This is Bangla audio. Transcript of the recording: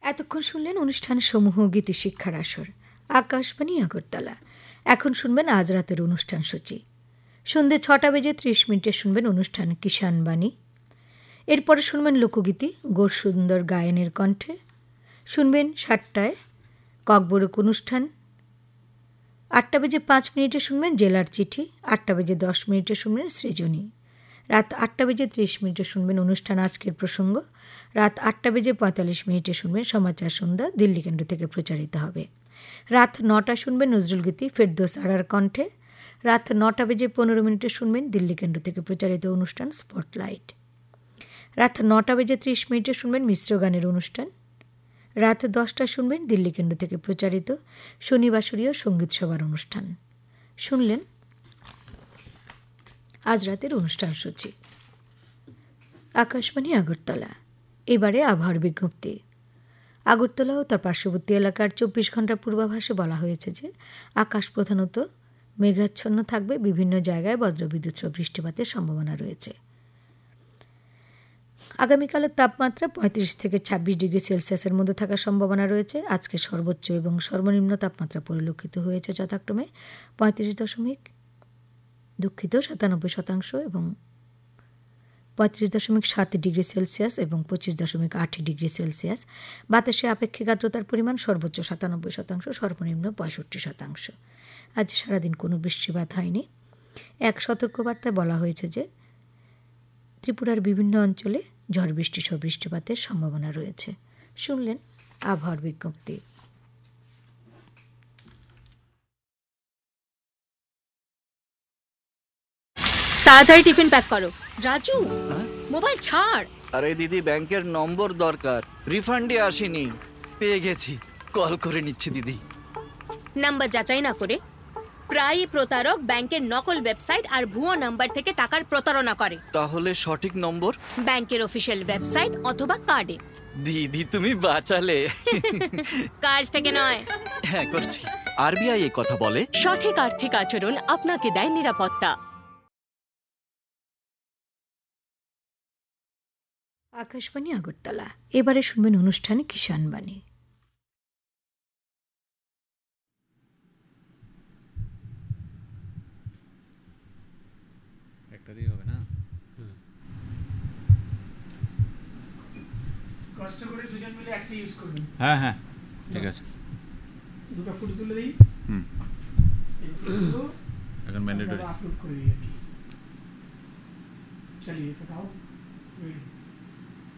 এতক্ষণ শুনলেন অনুষ্ঠান সমূহ গীতি শিক্ষার আসর, আকাশবাণী আগরতলা। এখন শুনবেন আজ রাতের অনুষ্ঠান সূচি। সন্ধ্যে 6:30 শুনবেন অনুষ্ঠান কিষাণ বাণী। এরপরে শুনবেন লোকগীতি গোর সুন্দর গায়নের কণ্ঠে। শুনবেন 7টায় ককবরক অনুষ্ঠান। 8:05 শুনবেন জেলার চিঠি। 8:10 শুনবেন সৃজনী। রাত 8:30 শুনবেন অনুষ্ঠান আজকের প্রসঙ্গ। রাত 8:45 শুনবেন সমাচার সন্ধ্যা, দিল্লি কেন্দ্র থেকে প্রচারিত হবে। রাত 9টায় শুনবেন নজরুল গীতি ফেরদৌস আরার কণ্ঠে। রাত 9:15 শুনবেন দিল্লি কেন্দ্র থেকে প্রচারিত অনুষ্ঠান স্পটলাইট। রাত 9:30 শুনবেন মিশ্র গানের অনুষ্ঠান। রাত 10টায় শুনবেন দিল্লি কেন্দ্র থেকে প্রচারিত শনিবাসরীয় সঙ্গীত সভার অনুষ্ঠান। শুনলেন আজ রাতের অনুষ্ঠান সূচি। আকাশবাণী আগরতলা। এবারে আবহাওয়ার বিজ্ঞপ্তি। আগরতলা ও তার পার্শ্ববর্তী এলাকার 24 ঘন্টার পূর্বাভাসে বলা হয়েছে যে আকাশ প্রধানত মেঘাচ্ছন্ন থাকবে, বিভিন্ন জায়গায় বজ্রবিদ্যুৎ সহ বৃষ্টিপাতের সম্ভাবনা রয়েছে। আগামীকালের তাপমাত্রা 35 থেকে 26 ডিগ্রি সেলসিয়াসের মধ্যে থাকার সম্ভাবনা রয়েছে। আজকে সর্বোচ্চ এবং সর্বনিম্ন তাপমাত্রা পরিলক্ষিত হয়েছে যথাক্রমে 97% এবং 35.7 ডিগ্রি সেলসিয়াস এবং 25.8 ডিগ্রি সেলসিয়াস। বাতাসে আপেক্ষিক আর্দ্রতার পরিমাণ সর্বোচ্চ 97%, সর্বনিম্ন 65%। আজ সারাদিন কোনো বৃষ্টিপাত হয়নি। এক সতর্কবার্তায় বলা হয়েছে যে ত্রিপুরার বিভিন্ন অঞ্চলে ঝড় বৃষ্টি সহ বৃষ্টিপাতের সম্ভাবনা রয়েছে। শুনলেন আবহাওয়ার বিজ্ঞপ্তি। তাড়াতাড়ি টিফিন প্যাক করো। রাজু, মোবাইল ছাড়। আরে দিদি, ব্যাংকের নম্বর দরকার, রিফান্ডে আসেনি। পেয়ে গেছি, কল করে নিচ্ছি দিদি। নাম্বার যাচাই না করে প্রায়ই প্রতারক ব্যাংকের নকল ওয়েবসাইট আর ভুয়ো নাম্বার থেকে টাকার প্রতারণা করে। তাহলে সঠিক নম্বর ব্যাংকের অফিসিয়াল ওয়েবসাইট অথবা কার্ডে। দিদি তুমি বাঁচালে। কাজ থেকে নয়। হ্যাঁ করছি। আরবিআই এই কথা বলে, সঠিক আর্থিক আচরণ আপনাকে দেয় নিরাপত্তা। আকাশবাণী আগরতলা। এবারে শুনবেন অনুষ্ঠানে কিষাণ বাণী। একটাই হবে না? কষ্ট করে দুজন মিলে একটা ইউজ করবেন। হ্যাঁ হ্যাঁ ঠিক আছে। দুটো ফটো তুলে দিই। এই ফটোগুলো এখন ম্যান্ডেটরি আপলোড করে দিই আর কি। চলিয়ে তো দাও। রেডি।